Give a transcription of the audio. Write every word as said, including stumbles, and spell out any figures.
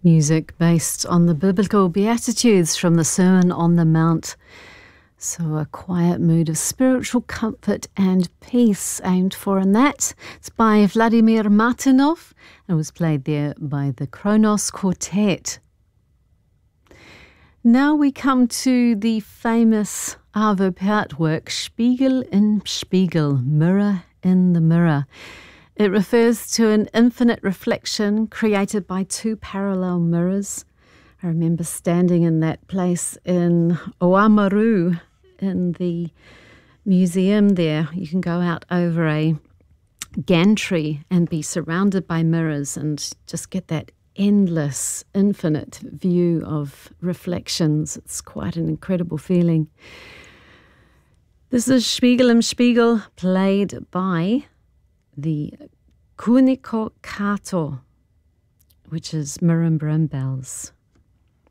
Music based on the biblical Beatitudes from the Sermon on the Mount. So a quiet mood of spiritual comfort and peace aimed for in that. It's by Vladimir Martynov and was played there by the Kronos Quartet. Now we come to the famous Arvo Pärt work, Spiegel in Spiegel, Mirror in the Mirror. It refers to an infinite reflection created by two parallel mirrors. I remember standing in that place in Oamaru in the museum there. You can go out over a gantry and be surrounded by mirrors and just get that endless, infinite view of reflections. It's quite an incredible feeling. This is Spiegel im Spiegel, played by the Kuniko Kato, which is Mirimbrim Bells.